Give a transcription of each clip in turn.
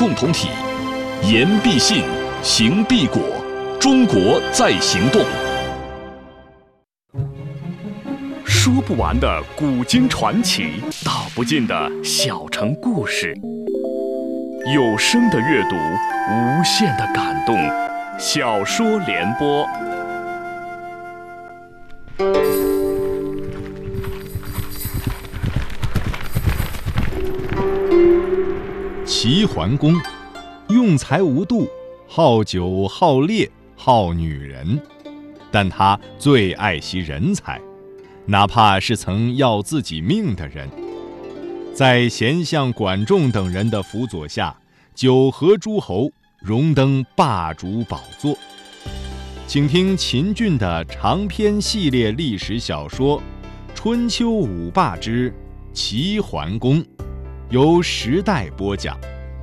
共同体，言必信，行必果，中国在行动。说不完的古今传奇，道不尽的小城故事，有声的阅读，无限的感动。小说联播。 齐桓公用才无度，好酒好猎好女人，但他最爱惜人才，哪怕是曾要自己命的人。在贤相管仲等人的辅佐下，9合诸侯，荣登霸主宝座。请听秦俊的长篇系列历史小说《春秋五霸之齐桓公》，由时代播讲。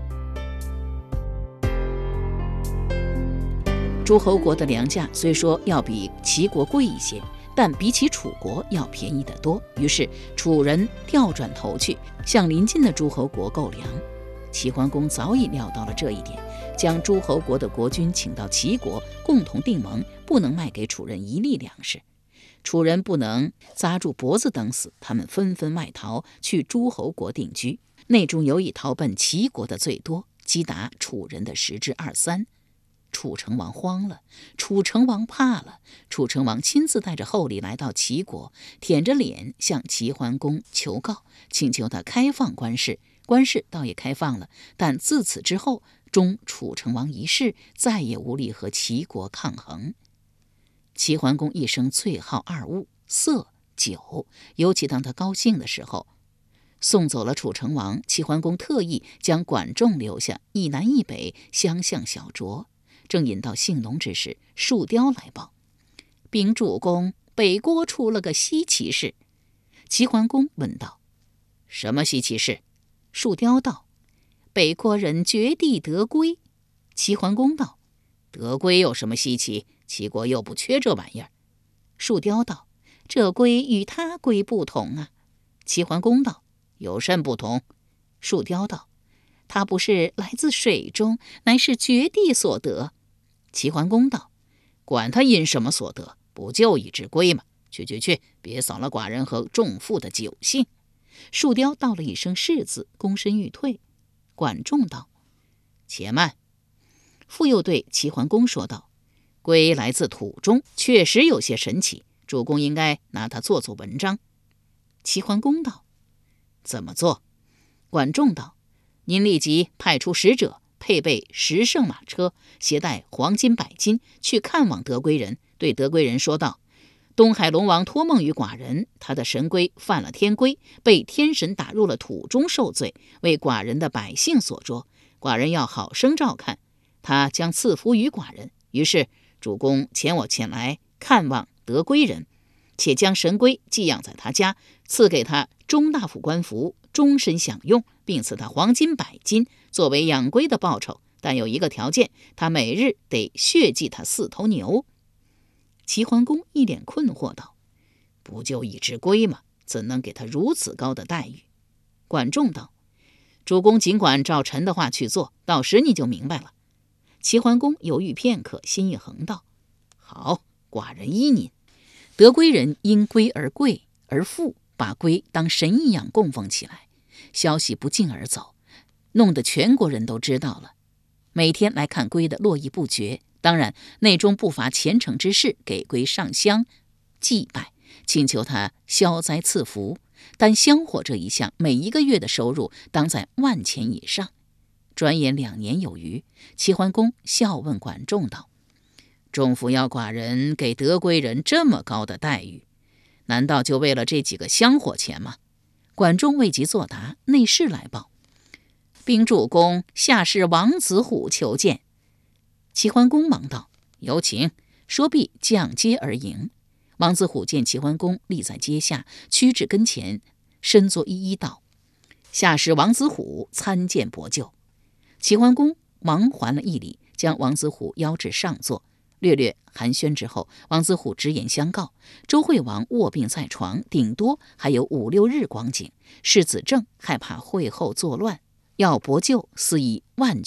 诸侯国的粮价虽说要比齐国贵一些，但比起楚国要便宜得多。于是楚人调转头去向邻近的诸侯国购粮。齐桓公早已料到了这一点，将诸侯国的国君请到齐国，共同订盟，不能卖给楚人一粒粮食。楚人不能扎住脖子等死，他们纷纷外逃，去诸侯国定居。内中有以逃奔齐国的最多，击打楚人的2/3。楚成王慌了，楚成王怕了。楚成王亲自带着厚礼来到齐国，舔着脸向齐桓公求告，请求他开放官事。官事倒也开放了，但自此之后，终楚成王一世，再也无力和齐国抗衡。齐桓公一生最好2物：色、酒。尤其当他高兴的时候，送走了楚成王，齐桓公特意将管仲留下，一南一北相向小酌。正饮到兴浓之时，树雕来报：禀主公，北郭出了个稀奇事。齐桓公问道：什么稀奇事？树雕道：北郭人掘地得龟。齐桓公道：得龟有什么稀奇？齐国又不缺这玩意儿。树雕道：这龟与他龟不同啊。齐桓公道：有甚不同？树雕道：它不是来自水中，乃是掘地所得。齐桓公道：管他因什么所得，不就一只龟吗？去，别扫了寡人和仲父的酒兴。树雕道了一声是字，躬身欲退。管仲道：且慢。复又对齐桓公说道：龟来自土中，确实有些神奇，主公应该拿它做文章。齐桓公道：怎么做？管仲道：您立即派出使者，配备10乘马车，携带黄金100斤，去看望得龟人，对得龟人说道：东海龙王托梦于寡人，他的神龟犯了天规，被天神打入了土中受罪，为寡人的百姓所捉，寡人要好生照看，他将赐福于寡人。于是主公遣我前来看望得龟人，且将神龟寄养在他家，赐给他中大夫官服，终身享用，并赐他黄金100斤作为养龟的报酬，但有一个条件，他每日得血祭他4头牛。齐桓公一脸困惑道：不就一只龟吗？怎能给他如此高的待遇？管仲道：主公尽管照臣的话去做，到时你就明白了。齐桓公犹豫片刻，心一横道：好，寡人依您。得龟人因龟而贵而富，把龟当神一样供奉起来，消息不胫而走，弄得全国人都知道了。每天来看龟的络绎不绝，当然内中不乏虔诚之士，给龟上香祭拜，请求他消灾赐福。但香火这一项，每一个月的收入当在10000钱以上。转眼2年有余，齐桓公笑问管仲道：仲父要寡人给得龟人这么高的待遇，难道就为了这几个香火钱吗？管仲未及作答，内侍来报：禀主公，下士王子虎求见。齐桓公忙道：有请。说毕，降阶而迎。王子虎见齐桓公立在阶下，屈至跟前，身作一道：下士王子虎参见伯舅。齐桓公忙还了一礼，将王子虎邀至上座，略略寒暄之后，王子虎直言相告：周惠王卧病在床，顶多还有5、6日光景。世子正害怕会后作乱，要伯舅私以万